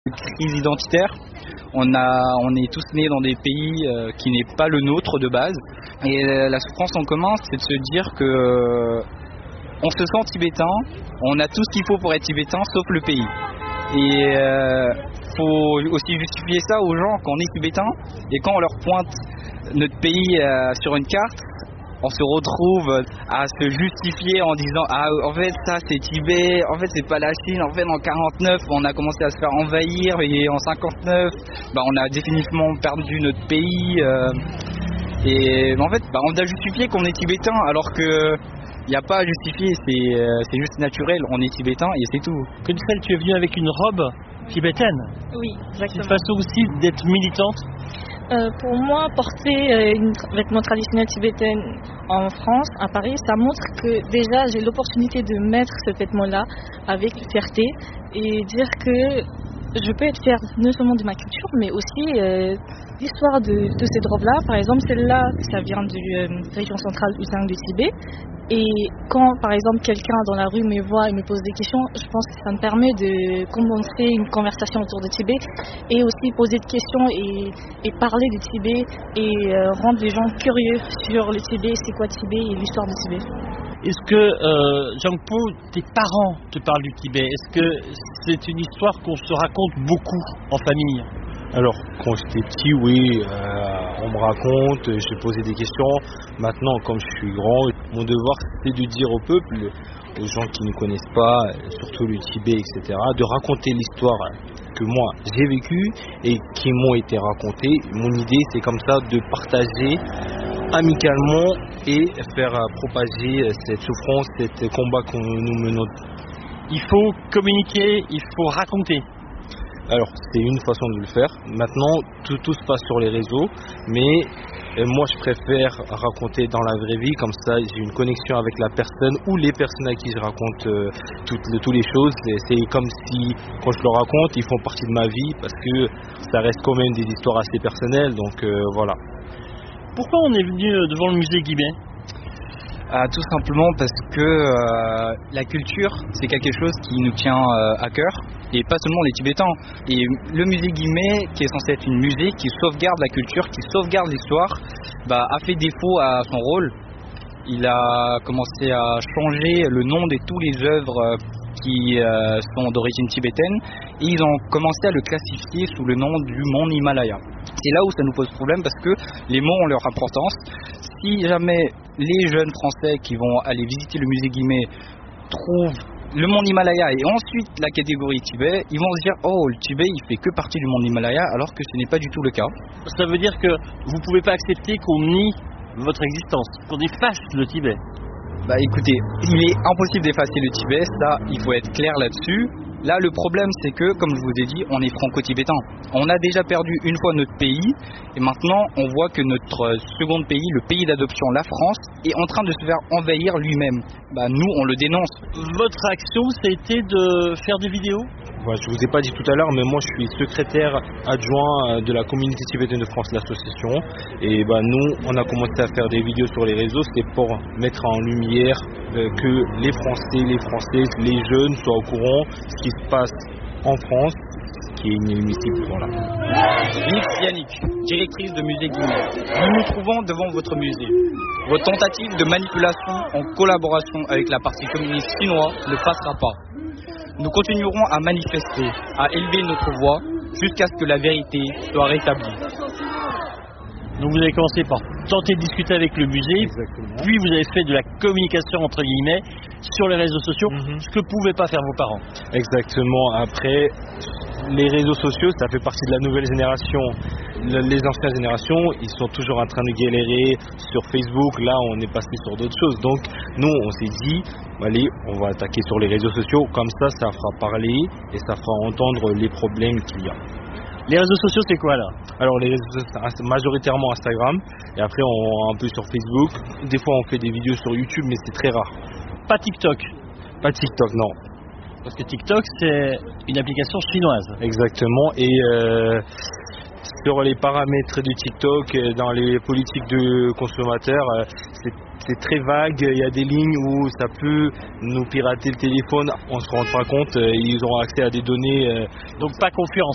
crise identitaire. On est tous nés dans des pays qui n'est pas le nôtre de base. Et la souffrance en commun, c'est de se dire que on se sent tibétain, on a tout ce qu'il faut pour être tibétain, sauf le pays. Et faut aussi justifier ça aux gens quand on est tibétain. Et quand on leur pointe notre pays sur une carte, on se retrouve à se justifier en disant « Ah, en fait, ça, c'est Tibet. En fait, c'est pas la Chine. En fait, en 49, on a commencé à se faire envahir. Et en 59, on a définitivement perdu notre pays. Et en fait, on a justifié qu'on est tibétain, alors que il n'y a pas à justifier. C'est juste naturel. On est tibétain et c'est tout. Consuel, tu es venu avec une robe tibétaine. Oui, exactement. C'est une façon aussi d'être militante. Pour moi, porter un vêtement traditionnel tibétain en France, à Paris, ça montre que déjà j'ai l'opportunité de mettre ce vêtement-là avec fierté et dire que je peux être fière non seulement de ma culture, mais aussi l'histoire de cette robe-là. Par exemple, celle-là, ça vient de région centrale Usang du Tibet. Et quand, par exemple, quelqu'un dans la rue me voit et me pose des questions, je pense que ça me permet de commencer une conversation autour de Tibet et aussi poser des questions et parler du Tibet et rendre les gens curieux sur le Tibet, c'est quoi Tibet et l'histoire du Tibet. Est-ce que, Jangpo, tes parents te parlent du Tibet? Est-ce que c'est une histoire qu'on se raconte beaucoup en famille? Alors, quand j'étais petit, oui, on me raconte, j'ai posé des questions. Maintenant, comme je suis grand, mon devoir, c'est de dire au peuple, aux gens qui ne connaissent pas, surtout le Tibet, etc., de raconter l'histoire que moi, j'ai vécue et qui m'ont été racontées. Mon idée, c'est comme ça de partager amicalement et faire propager cette souffrance, cet combat que nous menons. Il faut communiquer, il faut raconter. Alors, c'est une façon de le faire. Maintenant, tout se passe sur les réseaux, mais moi, je préfère raconter dans la vraie vie, comme ça, j'ai une connexion avec la personne ou les personnes à qui je raconte toutes les choses. C'est comme si, quand je leur raconte, ils font partie de ma vie, parce que ça reste quand même des histoires assez personnelles, donc voilà. Pourquoi on est venu devant le musée Guimet ? Tout simplement parce que la culture, c'est quelque chose qui nous tient à cœur, et pas seulement les Tibétains. Et le musée Guimet, qui est censé être une musée qui sauvegarde la culture, qui sauvegarde l'histoire, a fait défaut à son rôle. Il a commencé à changer le nom de toutes les œuvres qui sont d'origine tibétaine, et ils ont commencé à le classifier sous le nom du mont Himalaya. C'est là où ça nous pose problème, parce que les mots ont leur importance. Si jamais les jeunes Français qui vont aller visiter le musée Guimet trouvent le mont Himalaya et ensuite la catégorie Tibet, ils vont se dire « Oh, le Tibet, il fait que partie du mont Himalaya », alors que ce n'est pas du tout le cas. Ça veut dire que vous ne pouvez pas accepter qu'on nie votre existence, qu'on efface le Tibet. Écoutez, il est impossible d'effacer le Tibet, ça, il faut être clair là-dessus. Là, le problème, c'est que, comme je vous ai dit, on est franco-tibétain. On a déjà perdu une fois notre pays, et maintenant, on voit que notre second pays, le pays d'adoption, la France, est en train de se faire envahir lui-même. Nous, on le dénonce. Votre action, ça a été de faire des vidéos ? Je vous ai pas dit tout à l'heure, mais moi je suis secrétaire adjoint de la communauté tibétaine de France, l'association. Et nous, on a commencé à faire des vidéos sur les réseaux, c'était pour mettre en lumière que les Français, les Françaises, les jeunes soient au courant de ce qui se passe en France, ce qui est inadmissible. Voilà. Nix Yannick, directrice de musée Guimet. Nous nous trouvons devant votre musée. Votre tentative de manipulation en collaboration avec la partie communiste chinoise ne passera pas. Nous continuerons à manifester, à élever notre voix jusqu'à ce que la vérité soit rétablie. Donc vous avez commencé par tenter de discuter avec le musée, exactement. Puis vous avez fait de la communication entre guillemets sur les réseaux sociaux, ce que pouvaient pas faire vos parents. Exactement. Après, les réseaux sociaux, ça fait partie de la nouvelle génération. Les anciennes générations, ils sont toujours en train de galérer sur Facebook. Là, on est passé sur d'autres choses. Donc, nous, on s'est dit, allez, on va attaquer sur les réseaux sociaux. Comme ça fera parler et ça fera entendre les problèmes qu'il y a. Les réseaux sociaux, c'est quoi là ? Alors, les réseaux sociaux, c'est majoritairement Instagram. Et après, on un peu sur Facebook. Des fois, on fait des vidéos sur YouTube, mais c'est très rare. Pas TikTok ? Pas TikTok, non. Parce que TikTok, c'est une application chinoise. Exactement. Et sur les paramètres de TikTok, dans les politiques de consommateurs, c'est très vague. Il y a des lignes où ça peut nous pirater le téléphone. On ne se rend pas compte. Ils auront accès à des données. Donc pas confiance.